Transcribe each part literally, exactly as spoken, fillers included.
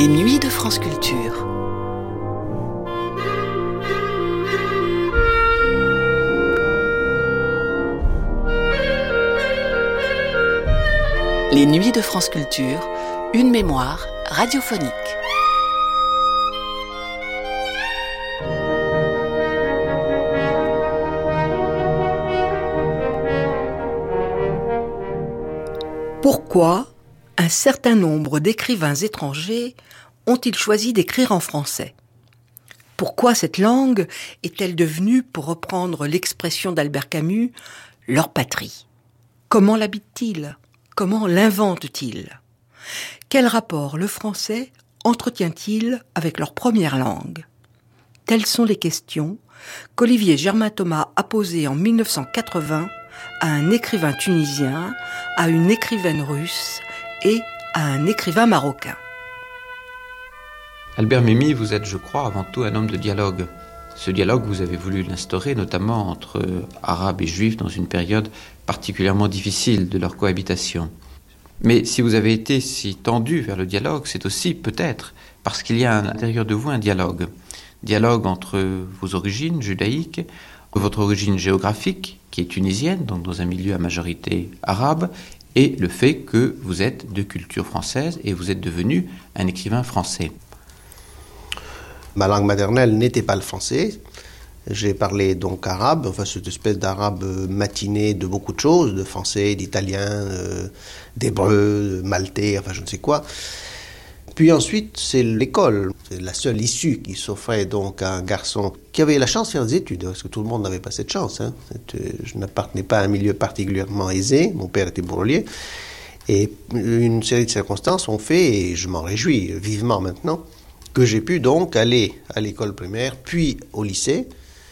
Les nuits de France Culture. Les nuits de France Culture, une mémoire radiophonique. Pourquoi un certain nombre d'écrivains étrangers ont-ils choisi d'écrire en français ? Pourquoi cette langue est-elle devenue, pour reprendre l'expression d'Albert Camus, leur patrie ? Comment l'habitent-ils ? Comment l'inventent-ils ? Quel rapport le français entretient-il avec leur première langue ? Telles sont les questions qu'Olivier Germain-Thomas a posées en dix-neuf cent quatre-vingts à un écrivain tunisien, à une écrivaine russe et à un écrivain marocain. Albert Memmi, vous êtes, je crois, avant tout un homme de dialogue. Ce dialogue, vous avez voulu l'instaurer, notamment entre Arabes et Juifs, dans une période particulièrement difficile de leur cohabitation. Mais si vous avez été si tendu vers le dialogue, c'est aussi peut-être parce qu'il y a à l'intérieur de vous un dialogue. Dialogue entre vos origines judaïques, votre origine géographique, qui est tunisienne, donc dans un milieu à majorité arabe, et le fait que vous êtes de culture française et vous êtes devenu un écrivain français. Ma langue maternelle n'était pas le français. J'ai parlé donc arabe, enfin cette espèce d'arabe matiné de beaucoup de choses, de français, d'italien, euh, d'hébreu, de maltais, enfin je ne sais quoi. Puis ensuite, c'est l'école. C'est la seule issue qui s'offrait donc à un garçon qui avait la chance de faire des études, parce que tout le monde n'avait pas cette chance. Hein. Je n'appartenais pas à un milieu particulièrement aisé. Mon père était bourrelier. Et une série de circonstances ont fait, et je m'en réjouis vivement maintenant, que j'ai pu donc aller à l'école primaire, puis au lycée,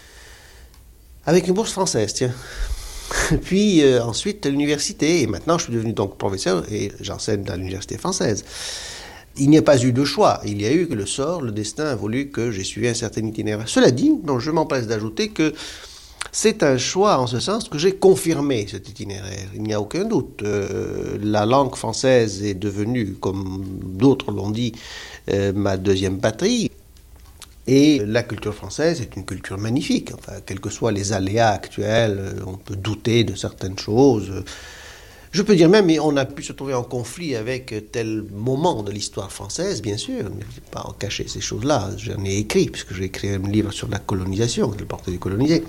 avec une bourse française, tiens. Puis euh, ensuite à l'université, et maintenant je suis devenu donc professeur, et j'enseigne à l'université française. Il n'y a pas eu de choix, il y a eu que le sort, le destin a voulu que j'ai suivi un certain itinéraire. Cela dit, donc je m'empresse d'ajouter que c'est un choix en ce sens que j'ai confirmé cet itinéraire. Il n'y a aucun doute. Euh, la langue française est devenue, comme d'autres l'ont dit, euh, ma deuxième patrie. Et la culture française est une culture magnifique. Enfin, quels que soient les aléas actuels, on peut douter de certaines choses. Je peux dire même, mais on a pu se trouver en conflit avec tel moment de l'histoire française, bien sûr. Mais je ne vais pas en cacher ces choses-là. J'en ai écrit, puisque j'ai écrit un livre sur la colonisation, le portrait des colonisés.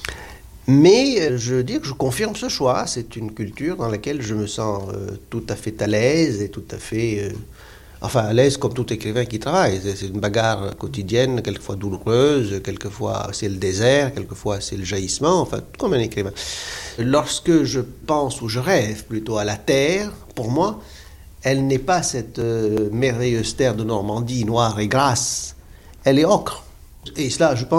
Mais je veux dire que je confirme ce choix. C'est une culture dans laquelle je me sens euh, tout à fait à l'aise et tout à fait... Euh, enfin, à l'aise comme tout écrivain qui travaille. C'est une bagarre quotidienne, quelquefois douloureuse, quelquefois c'est le désert, quelquefois c'est le jaillissement, enfin, comme un écrivain. Lorsque je pense, ou je rêve plutôt à la terre, pour moi, elle n'est pas cette euh, merveilleuse terre de Normandie, noire et grasse. Elle est ocre. Et cela, je pense,